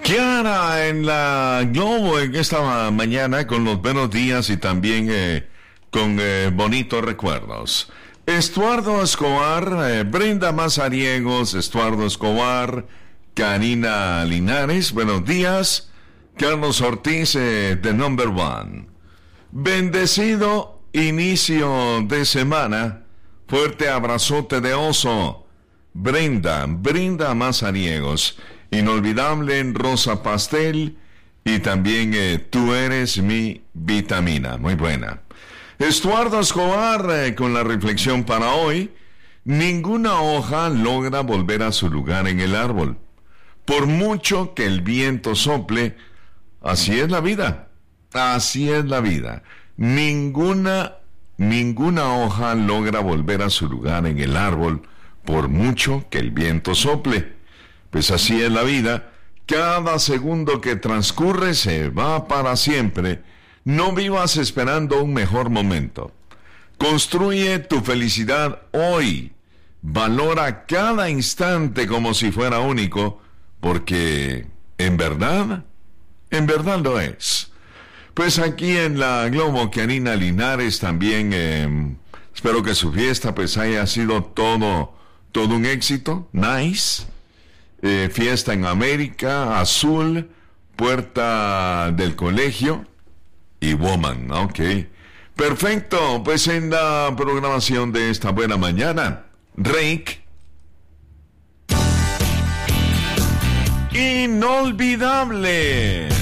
Kiara en la Globo en esta mañana con los buenos días y también con bonitos recuerdos. Estuardo Escobar, Brenda Mazariegos, Estuardo Escobar, Karina Linares, buenos días. Carlos Ortiz, The Number One. Bendecido inicio de semana. Fuerte abrazote de oso. Brenda Mazariegos. Inolvidable Rosa Pastel. Y también Tú eres mi vitamina. Muy buena. Estuardo Escobar con la reflexión para hoy. Ninguna hoja logra volver a su lugar en el árbol. Por mucho que el viento sople, así es la vida. Así es la vida. Ninguna hoja logra volver a su lugar en el árbol, por mucho que el viento sople. Pues así es la vida. Cada segundo que transcurre se va para siempre. No vivas esperando un mejor momento. Construye tu felicidad hoy. Valora cada instante como si fuera único, porque en verdad lo es. Pues aquí en la Globo, Karina Linares también, espero que su fiesta pues haya sido todo un éxito, nice. Fiesta en América, Azul, Puerta del Colegio y Woman, ok. Perfecto, pues en la programación de esta buena mañana, Rake. Inolvidable.